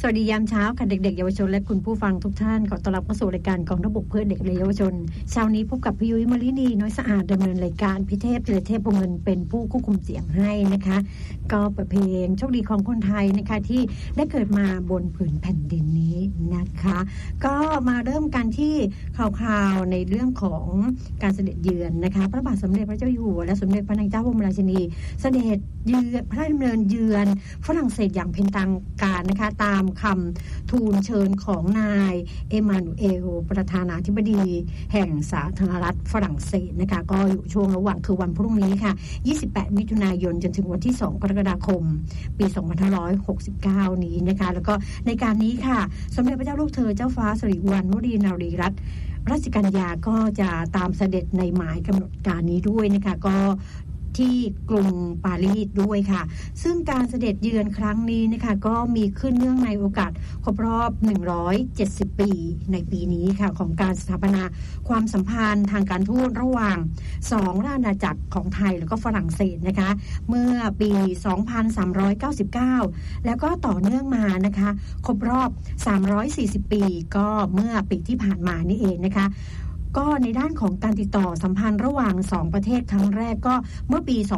วัสดียามเช้าค่ะเด็กๆเยาวชนและคุณผู้ฟังทุกท่านขอต้อนรับเข้าสู่รายการกองทัพบกเพื่อเด็กและเยาวชนเช้านี้พบกับพี่ยุ้ยมลินีน้อยสะอาดดำเนินรายการพี่เทพธีรเทพวงเงินเป็นผู้ควบคุมเสียงให้นะคะก็เปิดเพลงโชคดีของคนไทยนะคะที่ได้เกิดมาบนผืนแผ่นดินนี้นะคะก็มาเริ่มกันที่ข่าวๆในเรื่องของการเสด็จเยือนนะคะพระบาทสมเด็จพระเจ้าอยู่หัวและสมเด็จพระนางเจ้าพระบรมราชินีเสด็จเยือนพระราชดำเนินเยือนฝรั่งเศสอย่างเป็นทางการนะคะตามคำทูลเชิญของนายเอมานูเอลประธานาธิบดีแห่งสาธารณรัฐฝรั่งเศสนะคะก็อยู่ช่วงระหว่างคือวันพรุ่งนี้ค่ะ28มิถุนายนจนถึงวันที่2กรกฎาคมปี2569นี้นะคะแล้วก็ในการนี้ค่ะสมเด็จพระเจ้าลูกเธอเจ้าฟ้าสิริวัณวรีนารีรัตนราชกัญญาก็จะตามเสด็จในหมายกำหนดการนี้ด้วยนะคะก็ที่กรุงปารีสด้วยค่ะซึ่งการเสด็จเยือนครั้งนี้นะคะก็มีขึ้นเนื่องในโอกาสครบรอบ170ปีในปีนี้ค่ะของการสถาปนาความสัมพันธ์ทางการทูตระหว่าง2ราชอาณาจักรของไทยแล้วก็ฝรั่งเศสนะคะเมื่อปี2399แล้วก็ต่อเนื่องมานะคะครบรอบ340ปีก็เมื่อปีที่ผ่านมานี่เองนะคะก็ในด้านของการติดต่อสัมพันธ์ระหว่าง2ประเทศครั้งแรกก็เมื่อปี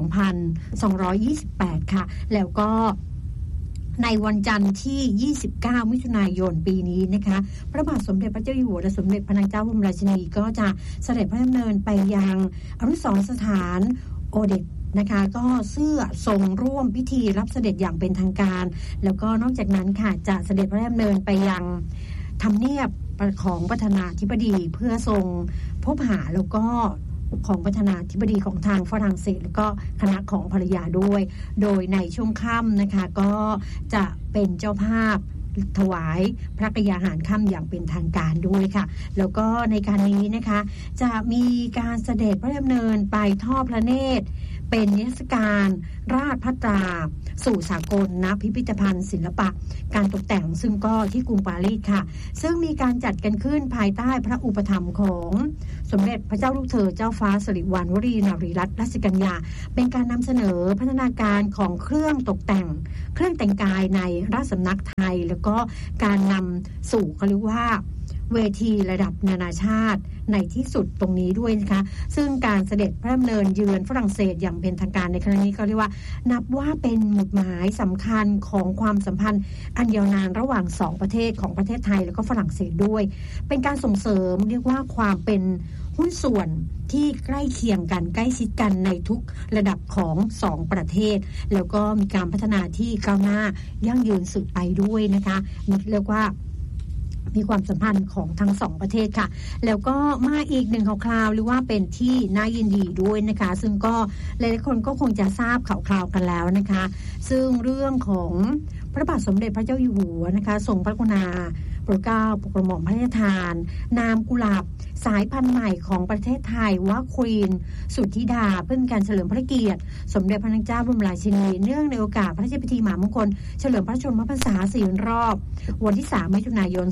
2228ค่ะแล้วก็ในวันจันทร์ที่29มิถุนายนปีนี้นะคะพระบาทสมเด็จพระเจ้าอยู่หัวและสมเด็จพระนางเจ้าพระบรมราชินีก็จะเสด็จพระดำเนินไปยังอนุสรณ์สถานโอเดตนะคะก็เสื้อทรงร่วมพิธีรับเสด็จอย่างเป็นทางการแล้วก็นอกจากนั้นค่ะจะเสด็จพระดำเนินไปยังทำเนียบของประธานาธิบดีเพื่อทรงพบหาแล้วก็ของประธานาธิบดีของทางฝรั่งเศสแล้วก็คณะของภรรยาด้วยโดยในช่วงค่ำนะคะก็จะเป็นเจ้าภาพถวายพระกยาหารค่ำอย่างเป็นทางการด้วยค่ะแล้วก็ในการนี้นะคะจะมีการเสด็จพระดำเนินไปทอดพระเนตรเป็นนิทรรศการราชภัตราสู่สากลณพิพิธภัณฑ์ศิลปะการตกแต่งซึ่งก็ที่กรุงปารีสค่ะซึ่งมีการจัดกันขึ้นภายใต้พระอุปถัมภ์ของสมเด็จพระเจ้าลูกเธอเจ้าฟ้าสิริวัณวรีนารีรัตนราชกัญญาเป็นการนำเสนอพัฒนาการของเครื่องตกแต่งเครื่องแต่งกายในราชสำนักไทยแล้วก็การนำสู่เขาเรียกว่าเวทีระดับนานาชาติในที่สุดตรงนี้ด้วยนะคะซึ่งการเสด็จพระดำเนินเยือนฝรั่งเศสอย่างเป็นทางการในครั้งนี้ก็เรียกว่านับว่าเป็นหมุดหมายสำคัญของความสัมพันธ์อันยาวนานระหว่าง2ประเทศของประเทศไทยแล้วก็ฝรั่งเศสด้วยเป็นการส่งเสริมเรียกว่าความเป็นหุ้นส่วนที่ใกล้เคียงกันใกล้ชิดกันในทุกระดับของ2ประเทศแล้วก็มีการพัฒนาที่ก้าวหน้ายั่งยืนสืบไปด้วยนะคะนี่เรียกว่ามีความสัมพันธ์ของทั้งสองประเทศค่ะแล้วก็มาอีกหนึ่งข่าวคราวหรือว่าเป็นที่น่ายินดีด้วยนะคะซึ่งก็หลายๆคนก็คงจะทราบข่าวคราวกันแล้วนะคะซึ่งเรื่องของพระบาทสมเด็จพระเจ้าอยู่หัวนะคะทรงพระกรุณาโปรดเกล้าโปรดกระหม่อมพระราชทานนามกุหลาบสายพันธุ์ใหม่ของประเทศไทยว่าควีนสุทธิดาเพื่อการเฉลิมพระเกียรติสมเด็จพระนางเจ้าบรมราชินีเนื่องในโอกาสพระราชพิธีมหามงคลเฉลิมพระชนมพรรษา4รอบวันที่3มิถุนายน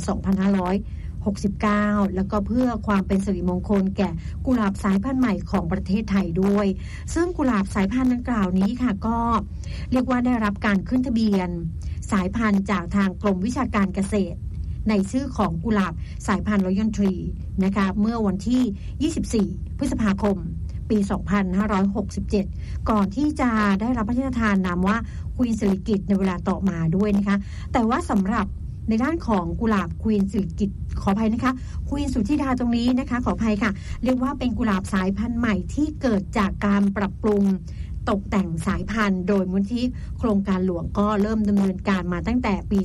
2569แล้วก็เพื่อความเป็นสิริมงคลแก่กุหลาบสายพันธุ์ใหม่ของประเทศไทยด้วยซึ่งกุหลาบสายพันธุ์ดังกล่าวนี้ค่ะก็เรียกว่าได้รับการขึ้นทะเบียนสายพันธุ์จากทางกรมวิชาการเกษตรในชื่อของกุหลาบสายพันธุ์รอยัลทรีนะคะเมื่อวันที่24พฤษภาคมปี2567ก่อนที่จะได้รับพระราชทานนามว่าควีนสิริกิติ์ในเวลาต่อมาด้วยนะคะแต่ว่าสำหรับในด้านของกุหลาบควีนสิริกิติ์ขออภัยนะคะควีนสุทธิดาตรงนี้นะคะขออภัยค่ะเรียกว่าเป็นกุหลาบสายพันธุ์ใหม่ที่เกิดจากการปรับปรุงตกแต่งสายพันธุ์โดยมูลที่โครงการหลวงก็เริ่มดำเนินการมาตั้งแต่ปี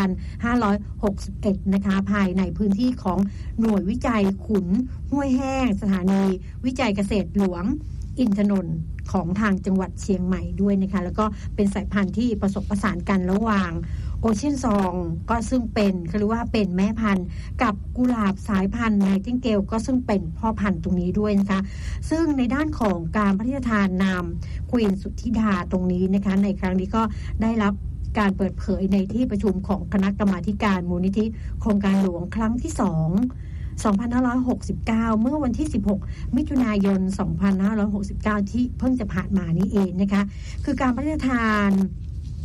2561นะคะภายในพื้นที่ของหน่วยวิจัยขุนห้วยแห้งสถานีวิจัยเกษตรหลวงอินทนนท์ของทางจังหวัดเชียงใหม่ด้วยนะคะแล้วก็เป็นสายพันธุ์ที่ผสมผสานกันระหว่างโอเชียนซองก็ซึ่งเป็นเขาเรียกว่าเป็นแม่พันธุ์กับกุหลาบสายพันธุ์ไนติงเกลก็ซึ่งเป็นพ่อพันธุ์ตรงนี้ด้วยนะคะซึ่งในด้านของการพระราชทานนามควีนสุทธิดาตรงนี้นะคะในครั้งนี้ก็ได้รับการเปิดเผยในที่ประชุมของคณะกรรมาธิการมูลนิธิโครงการหลวงครั้งที่2569เมื่อวันที่16มิถุนายน2569ที่เพิ่งจะผ่านมานี้เองนะคะคือการพระราชทาน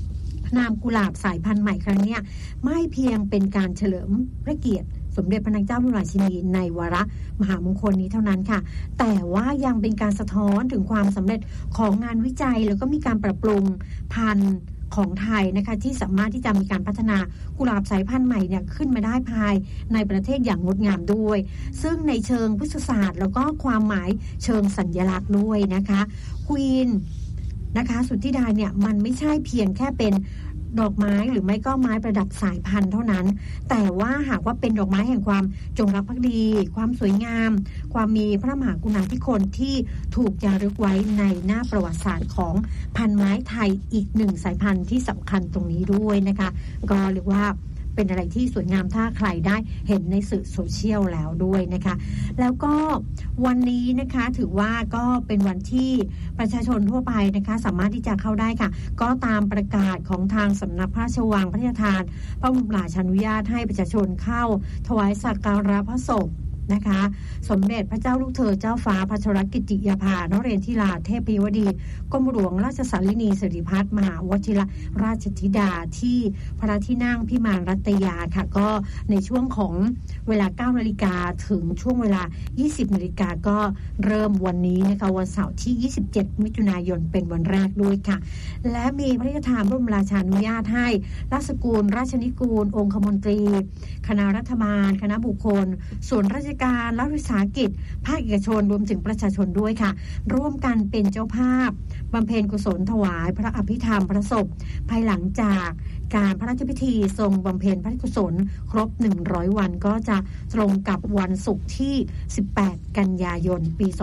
นามกุหลาบสายพันธุ์ใหม่ครั้งนี้ไม่เพียงเป็นการเฉลิมพระเกียรติสมเด็จพระนางเจ้าพระบรมราชินีในวาระมหามงคลนี้เท่านั้นค่ะแต่ว่ายังเป็นการสะท้อนถึงความสำเร็จของงานวิจัยแล้วก็มีการปรับปรุงพันธุ์ของไทยนะคะที่สามารถที่จะมีการพัฒนากุหลาบสายพันธุ์ใหม่เนี่ยขึ้นมาได้ภายในประเทศอย่างงดงามด้วยซึ่งในเชิงพฤกษศาสตร์แล้วก็ความหมายเชิงสัญลักษณ์ด้วยนะคะควีนนะคะสุทธิดาเนี่ยมันไม่ใช่เพียงแค่เป็นดอกไม้หรือไม่ก็ไม้ประดับสายพันธุ์เท่านั้นแต่ว่าหากว่าเป็นดอกไม้แห่งความจงรักภักดีความสวยงามความมีพระมหากรุณาธิคุณที่ถูกจารึกไว้ในหน้าประวัติศาสตร์ของพันธุ์ไม้ไทยอีกหนึ่งสายพันธุ์ที่สำคัญตรงนี้ด้วยนะคะก็เรียกว่าเป็นอะไรที่สวยงามถ้าใครได้เห็นในสื่อโซเชียลแล้วด้วยนะคะแล้วก็วันนี้นะคะถือว่าก็เป็นวันที่ประชาชนทั่วไปนะคะสามารถที่จะเข้าได้ค่ะก็ตามประกาศของทางสำนักพระราชวังพระราชทานพระบรมราชานุญาตให้ประชาชนเข้าถวายสักการะพระศพนะคะสมเด็จพระเจ้าลูกเธอเจ้าฟ้าพัชรกิติยาภานเรศธิราเทพยวดีกรมหลวงราชสารินีสิริพัฒน์มหาวชิรราชธิดาที่พระที่นั่งพิมานรัตยาค่ะก็ในช่วงของเวลา 9 นาฬิกาถึงช่วงเวลา 20 นาฬิกาก็เริ่มวันนี้นะคะวันเสาร์ที่ 27 มิถุนายนเป็นวันแรกด้วยค่ะและมีพระราชทานบรมราชานุญาตให้ราชสกุลราชนิกูลองคมนตรีคณะรัฐบาลคณะบุคคลส่วนราชการรัฐวิสาหกิจภาคเอกชนรวมถึงประชาชนด้วยค่ะร่วมกันเป็นเจ้าภาพบำเพ็ญกุศลถวายพระอภิธรรมพระศพภายหลังจากการพระราชพิธีทรงบำเพ็ญพระกุศลครบ100วันก็จะตรงกับวันศุกร์ที่18กันยายนปี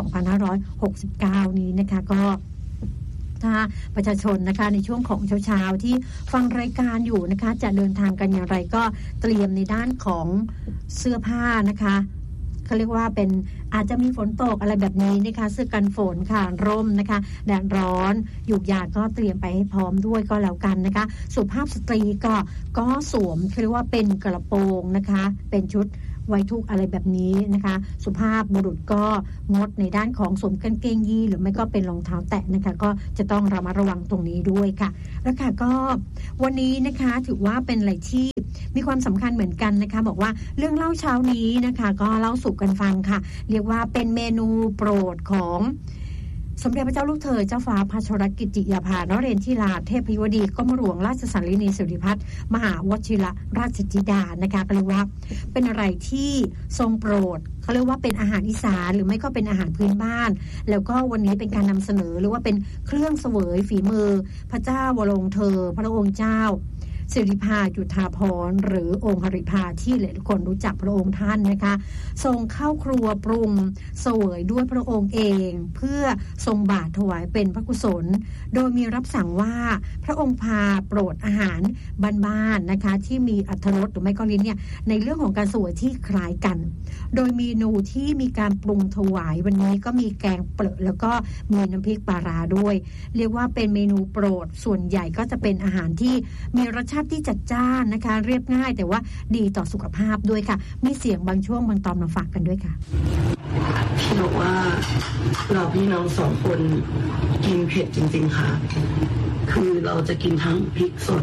2569นี้นะคะก็ถ้าประชาชนนะคะในช่วงของเช้าๆที่ฟังรายการอยู่นะคะจะเดินทางกันอย่างไรก็เตรียมในด้านของเสื้อผ้านะคะเขาเรียกว่าเป็นอาจจะมีฝนตกอะไรแบบนี้นะคะเสื้อกันฝนค่ะร่มนะคะแดดร้อนหยุกยาก็เตรียมไปให้พร้อมด้วยก็แล้วกันนะคะสุภาพสตรีก็สวมเรียกว่าเป็นกระโปรงนะคะเป็นชุดไว้ทุกอะไรแบบนี้นะคะสุภาพบุรุษก็งดในด้านของสวมกางเกงยีนหรือไม่ก็เป็นรองเท้าแตะนะคะก็จะต้องระมัดระวังตรงนี้ด้วยค่ะแล้วค่ะก็วันนี้นะคะถือว่าเป็นอะไรที่มีความสำคัญเหมือนกันนะคะบอกว่าเรื่องเล่าเช้านี้นะคะก็เล่าสู่กันฟังค่ะเรียกว่าเป็นเมนูโปรดของสมเด็จพระเจ้าลูกเธอเจ้าฟ้าพัชรกิติยาภานเรศธิราเทพยวดีกรมหลวงราชสารินีสิริพัฒน์มหาวชิรราชธิดานะคะก็เรียกว่าเป็นอะไรที่ทรงโปรดเขาเรียกว่าเป็นอาหารอีสานหรือไม่ก็เป็นอาหารพื้นบ้านแล้วก็วันนี้เป็นการนำเสนอหรือว่าเป็นเครื่องเสวยฝีมือพระเจ้าวรวงศ์เธอพระองค์เจ้าสิริภาจุฑาภรณ์หรือองค์หริภาที่หลายคนรู้จักพระองค์ท่านนะคะทรงเข้าครัวปรุงเสวยด้วยพระองค์เองเพื่อทรงบาตรถวายเป็นพระกุศลโดยมีรับสั่งว่าพระองค์พาโปรดอาหารบ้านๆนะคะที่มีอรรถรสหรือไม่ก็ลิ้นเนี่ยในเรื่องของการเสวยที่คล้ายกันโดยเมนูที่มีการปรุงถวายวันนี้ก็มีแกงเปลือกแล้วก็มีน้ำพริกปลาร้าด้วยเรียกว่าเป็นเมนูโปรดส่วนใหญ่ก็จะเป็นอาหารที่มีรสชาติที่จัดจ้านนะคะเรียบง่ายแต่ว่าดีต่อสุขภาพด้วยค่ะมีเสียงบางช่วงบางตอนมาฝากกันด้วยค่ะพี่บอกว่าเราพี่น้องสองคนกินเผ็ดจริงๆค่ะคือเราจะกินทั้งพริกสด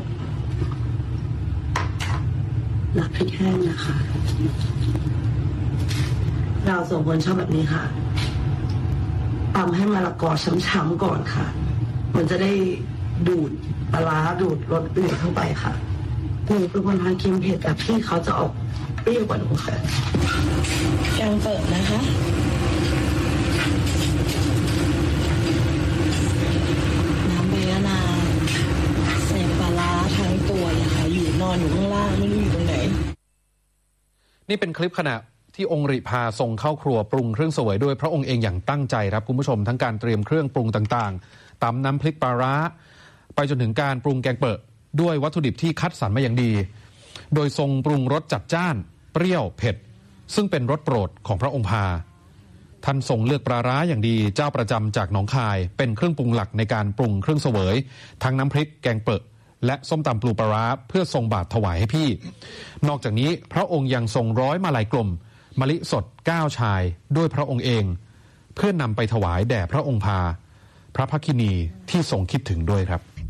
และพริกแห้งนะคะเราสองคนชอบแบบนี้ค่ะตำให้มะละกอช้ำๆก่อนค่ะมันจะได้ดูดปลาร้าดูดรสอื่นเข้าไปค่ะหนูเป็นคนทานเค็มเผ็ดแต่พี่เขาจะออกเปรี้ยวกว่าหนูค่ะแกงเปิดนะคะน้ำใบยะนางใส่ปลาร้าทั้งตัวนะคะอยู่นอนอยู่ข้างล่างไม่รู้อยู่ตรงไหนนี่เป็นคลิปขณะที่องค์ริภาทรงเข้าครัวปรุงเครื่องเสวยด้วยพระองค์เองอย่างตั้งใจครับคุณผู้ชมทั้งการเตรียมเครื่องปรุงต่างๆตำน้ำพริกปลาร้าไปจนถึงการปรุงแกงเปิดด้วยวัตถุดิบที่คัดสรรมาอย่างดีโดยทรงปรุงรสจัดจ้านเปรี้ยวเผ็ดซึ่งเป็นรสโปรดของพระองค์พาท่านทรงเลือกปลาร้าอย่างดีเจ้าประจำจากหนองคายเป็นเครื่องปรุงหลักในการปรุงเครื่องเสวยทั้งน้ำพริกแกงเปิดและส้มตำปลูปลาร้าเพื่อทรงบาตรถวายให้พี่นอกจากนี้พระองค์ยังทรงร้อยมาลัยกลมมะลิสด9ชายด้วยพระองค์เองเพื่อนำไปถวายแด่พระองค์พาพระภักคินีที่ทรงคิดถึงด้วยครับ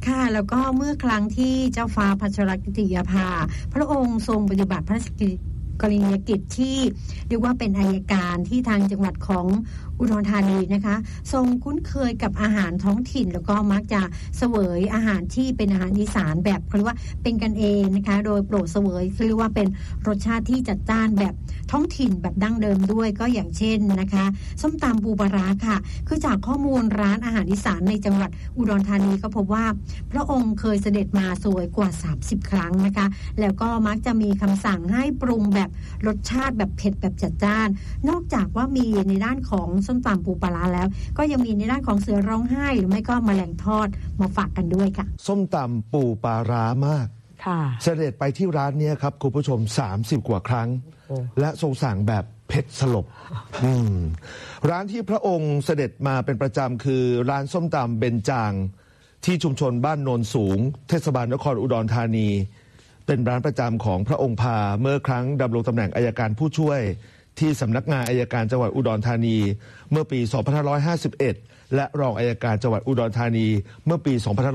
ค่ะแล้วก็เมื่อครั้งที่เจ้าฟ้าพัชรกิติยาภาพระองค์ทรงปฏิบัติพระราชกรณียกิจที่เรียกว่าเป็นอัยการที่ทางจังหวัดของอุดรธานีนะคะทรงคุ้นเคยกับอาหารท้องถิ่นแล้วก็มักจะเสวยอาหารที่เป็นอาหารอีสานแบบเรียกว่าเป็นกันเองนะคะโดยโปรดเสวยเรียกว่าเป็นรสชาติที่จัดจ้านแบบท้องถิ่นแบบดั้งเดิมด้วยก็อย่างเช่นนะคะส้มตำปูปลาร้าค่ะคือจากข้อมูลร้านอาหารอีสานในจังหวัดอุดรธานีก็พบว่าพระองค์เคยเสด็จมาเสวยกว่า30ครั้งนะคะแล้วก็มักจะมีคำสั่งให้ปรุงแบบรสชาติแบบเผ็ดแบบจัดจ้านนอกจากว่ามีในด้านของส้มตำปูปลาร้าแล้วก็ยังมีในด้านของเสือร้องไห้หรือไม่ก็แมลงทอดมาฝากกันด้วยค่ะส้มตำปูปลาร้ามากเสด็จไปที่ร้านนี้ครับคุณผู้ชม30กว่าครั้งและทรงสั่งแบบเผ็ดสลบร้านที่พระองค์เสด็จมาเป็นประจำคือร้านส้มตำเบญจางที่ชุมชนบ้านโนนสูงเทศบาลนครอุดรธานีเป็นร้านประจำของพระองค์พาเมื่อครั้งดำรงตำแหน่งอัยการผู้ช่วยที่สำนักงานอัยการจังหวัดอุดรธานีเมื่อปี2551และรองอัยการจังหวัดอุดรธานีเมื่อปี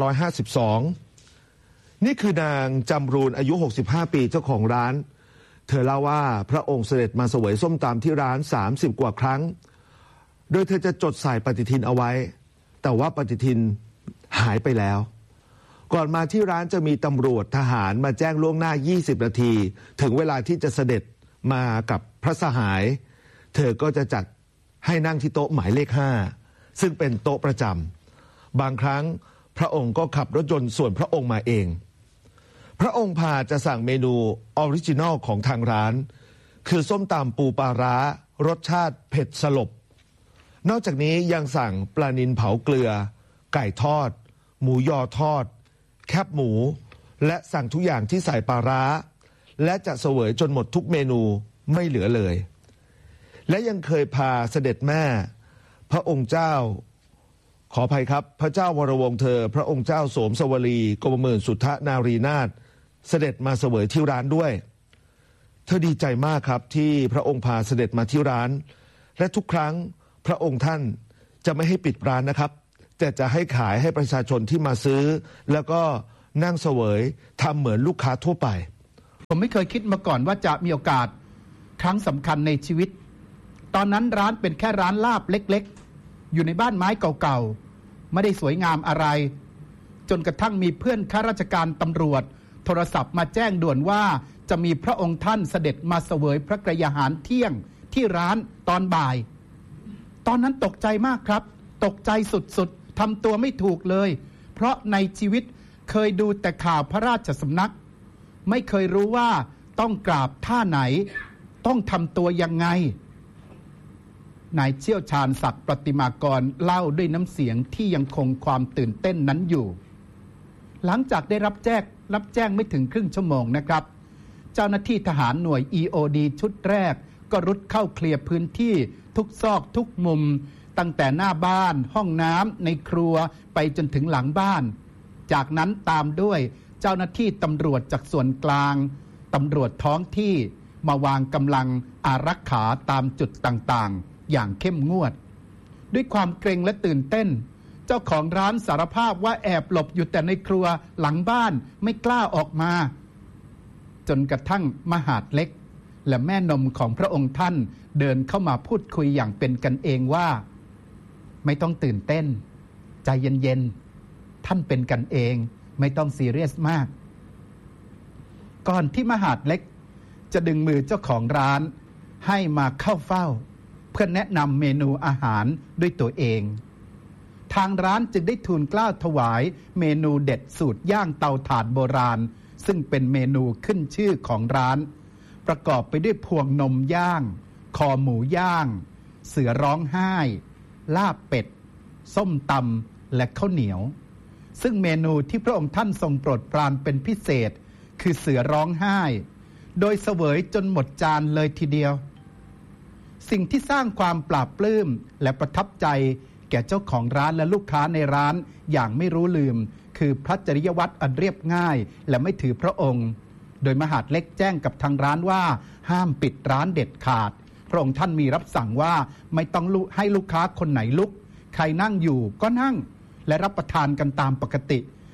2552นี่คือนางจำรูนอายุ65ปีเจ้าของร้านเธอเล่าว่าพระองค์เสด็จมาเสวยส้มตำที่ร้าน30กว่าครั้งโดยเธอจะจดใส่ปฏิทินเอาไว้แต่ว่าปฏิทินหายไปแล้วก่อนมาที่ร้านจะมีตำรวจทหารมาแจ้งล่วงหน้า20นาทีถึงเวลาที่จะเสด็จมากับพระสหายเธอก็จะจัดให้นั่งที่โต๊ะหมายเลข5ซึ่งเป็นโต๊ะประจำบางครั้งพระองค์ก็ขับรถยนต์ส่วนพระองค์มาเองพระองค์พาจะสั่งเมนูออริจินอลของทางร้านคือส้มตำปูปลาร้ารสชาติเผ็ดสลบนอกจากนี้ยังสั่งปลานิลเผาเกลือไก่ทอดหมูยอทอดแคบหมูและสั่งทุกอย่างที่ใส่ปลาร้าและจะเสวยจนหมดทุกเมนูไม่เหลือเลยและยังเคยพาเสด็จแม่พระองค์เจ้าขออภัยครับพระเจ้าวรวงศ์เธอพระองค์เจ้าโสมสวลีกรมหมื่นสุทธนารีนาถเสด็จมาเสวยที่ร้านด้วยเธอดีใจมากครับที่พระองค์พาเสด็จมาที่ร้านและทุกครั้งพระองค์ท่านจะไม่ให้ปิดร้านนะครับแต่จะให้ขายให้ประชาชนที่มาซื้อแล้วก็นั่งเสวยทำเหมือนลูกค้าทั่วไปผมไม่เคยคิดมาก่อนว่าจะมีโอกาสครั้งสำคัญในชีวิตตอนนั้นร้านเป็นแค่ร้านลาบเล็กๆอยู่ในบ้านไม้เก่าๆไม่ได้สวยงามอะไรจนกระทั่งมีเพื่อนข้าราชการตำรวจโทรศัพท์มาแจ้งด่วนว่าจะมีพระองค์ท่านเสด็จมาเสวยพระกยาหารเที่ยงที่ร้านตอนบ่ายตอนนั้นตกใจมากครับตกใจสุดๆทำตัวไม่ถูกเลยเพราะในชีวิตเคยดูแต่ข่าวพระราชสำนักไม่เคยรู้ว่าต้องกราบท่าไหนต้องทำตัวยังไงนายเชี่ยวชาญศักดิ์ประติมากรเล่าด้วยน้ำเสียงที่ยังคงความตื่นเต้นนั้นอยู่หลังจากได้รับแจ้งไม่ถึงครึ่งชั่วโมงนะครับเจ้าหน้าที่ทหารหน่วย EOD ชุดแรกก็รุดเข้าเคลียร์พื้นที่ทุกซอกทุกมุมตั้งแต่หน้าบ้านห้องน้ำในครัวไปจนถึงหลังบ้านจากนั้นตามด้วยเจ้าหน้าที่ตำรวจจากส่วนกลางตำรวจท้องที่มาวางกำลังอารักขาตามจุดต่างๆอย่างเข้มงวดด้วยความเกรงและตื่นเต้นเจ้าของร้านสารภาพว่าแอบหลบอยู่แต่ในครัวหลังบ้านไม่กล้าออกมาจนกระทั่งมหาดเล็กและแม่นมของพระองค์ท่านเดินเข้ามาพูดคุยอย่างเป็นกันเองว่าไม่ต้องตื่นเต้นใจเย็นๆท่านเป็นกันเองไม่ต้องซีเรียสมากก่อนที่มหาดเล็กจะดึงมือเจ้าของร้านให้มาเข้าเฝ้าเพื่อแนะนำเมนูอาหารด้วยตัวเองทางร้านจึงได้ทูลเกล้าถวายเมนูเด็ดสูตรย่างเตาถ่านโบราณซึ่งเป็นเมนูขึ้นชื่อของร้านประกอบไปด้วยพวงนมย่างคอหมูย่างเสือร้องไห้ลาบเป็ดส้มตำและข้าวเหนียวซึ่งเมนูที่พระองค์ท่านทรงโปรดปรานเป็นพิเศษคือเสือร้องไห้โดยเสวยจนหมดจานเลยทีเดียวสิ่งที่สร้างความปลาบปลื้มและประทับใจแก่เจ้าของร้านและลูกค้าในร้านอย่างไม่รู้ลืมคือพระจริยวัตรอันเรียบง่ายและไม่ถือพระองค์โดยมหาดเล็กแจ้งกับทางร้านว่าห้ามปิดร้านเด็ดขาดพระองค์ท่านมีรับสั่งว่าไม่ต้องให้ลูกค้าคนไหนลุกใครนั่งอยู่ก็นั่งและรับประทานกันตามปกติ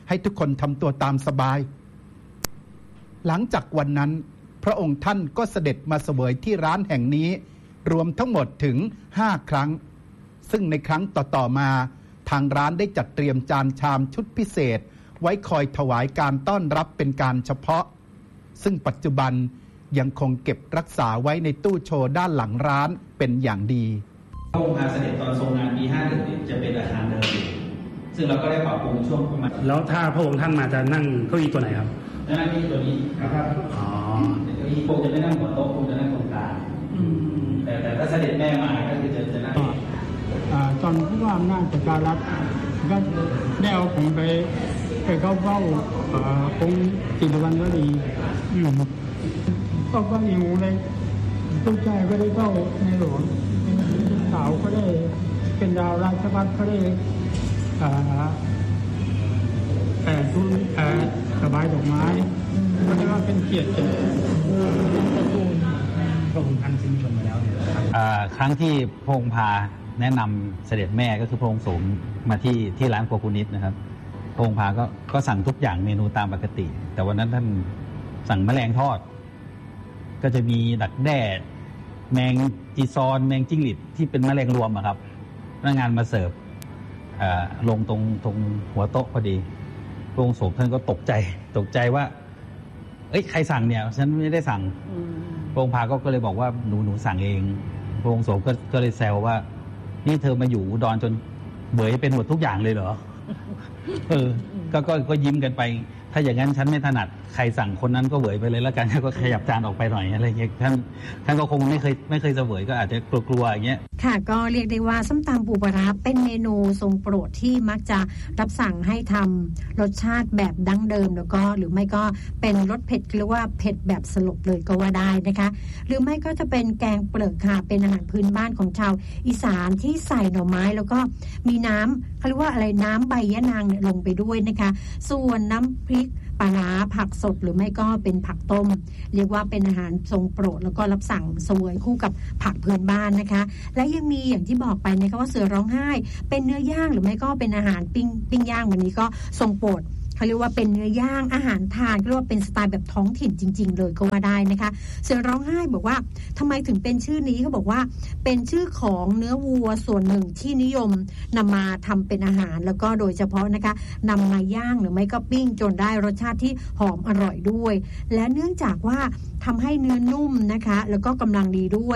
ให้ทุกคนทำตัวตามสบายหลังจากวันนั้นพระองค์ท่านก็เสด็จมาเสวยที่ร้านแห่งนี้รวมทั้งหมดถึง5 ครั้งซึ่งในครั้งต่อๆมาทางร้านได้จัดเตรียมจานชามชุดพิเศษไว้คอยถวายการต้อนรับเป็นการเฉพาะซึ่งปัจจุบันยังคงเก็บรักษาไว้ในตู้โชว์ด้านหลังร้านเป็นอย่างดีพระองค์พาเสด็จตอนทรงงานปี51จะเป็นอาคารเดิมซึ่งเราก็ได้ปรับปรุงช่วงประมาณแล้วถ้าพระองค์ท่านมาจะนั่งเก้าอี้ตัวไหนครับนั่งเก้าอี้ตัวนี้นะครับอ๋อเก้าอี้คงจะไม่นั่งหัวโต๊ะคงจะนั่งตรงกลางแต่ถ้าเสด็จแม่มาก็คือจะนั่งตอนผู้ว่าอำนาจจักรรัฐก็ได้เอาผมไปเข้าเฝ้ากรมศิลปวดีก็อยู่เลยลูกชายก็ได้เข้าในหลวงสาวก็ได้เป็นดาวราชพัฒก็ได้ทุนสบายดอกไม้ก็ได้ว่าเป็นเกียรติแก่ตระกูลพระองค์ท่านสิ้นชนมาแล้วครั้งที่พระองค์พาแนะนำเสด็จแม่ก็คือพระองค์โสมมาที่ร้านครัวคุณนิดนะครับพระองค์พาก็สั่งทุกอย่างเมนูตามปกติแต่วันนั้นท่านสั่งแมลงทอดก็จะมีดักแด้แมงจีซอนแมงจิ้งหรีดที่เป็นแมลงรวมอะครับพนักงานมาเสิร์ฟลงตรงหัวโต๊ะพอดีพระองค์โสมท่านก็ตกใจว่าใครสั่งเนี่ยฉันไม่ได้สั่งพระองค์พาก็เลยบอกว่าหนูสั่งเองพระองค์โสมก็เลยแซวว่านี่เธอมาอยู่อุดรจนเบยเป็นหมดทุกอย่างเลยเหรอก็ยิ้มกันไปถ้าอย่างนั้นฉันไม่ถนัดใครสั่งคนนั้นก็เบยไปเลยแล้วกันก็ขยับจานออกไปหน่อยอะไรเงี้ยท่านก็คงไม่เคยเสวยก็อาจจะกลัวๆอย่างเงี้ยค่ะก็เรียกได้ว่าส้มตำปูปลาร้าเป็นเมนูทรงโปรดที่มักจะรับสั่งให้ทำรสชาติแบบดั้งเดิมแล้วก็หรือไม่ก็เป็นรสเผ็ดหรือว่าเผ็ดแบบสลบเลยก็ว่าได้นะคะหรือไม่ก็จะเป็นแกงเปลือกค่ะเป็นอาหารพื้นบ้านของชาวอีสานที่ใส่หน่อไม้แล้วก็มีน้ำเขาเรียกว่าอะไรน้ำใบยะนางเนี่ยลงไปด้วยนะคะส่วนน้ำพริกปลาร้าผักสดหรือไม่ก็เป็นผักต้มเรียกว่าเป็นอาหารทรงโปรดแล้วก็รับสั่งเสวยคู่กับผักพื้นบ้านนะคะและยังมีอย่างที่บอกไปนะคะว่าเสือร้องไห้เป็นเนื้อย่างหรือไม่ก็เป็นอาหารปิ้งย่างวันนี้ก็ทรงโปรดเขาเรียกว่าเป็นเนื้อย่างอาหารทานก็เรียกว่าเป็นสไตล์แบบท้องถิ่นจริงๆเลยก็ว่าได้นะคะเสือร้องไห้บอกว่าทำไมถึงเป็นชื่อนี้เขาบอกว่าเป็นชื่อของเนื้อวัวส่วนหนึ่งที่นิยมนำมาทำเป็นอาหารแล้วก็โดยเฉพาะนะคะนำมาย่างหรือไม่ก็ปิ้งจนได้รสชาติที่หอมอร่อยด้วยและเนื่องจากว่าทำให้เนื้อนุ่มนะคะแล้วก็กำลังดีด้วย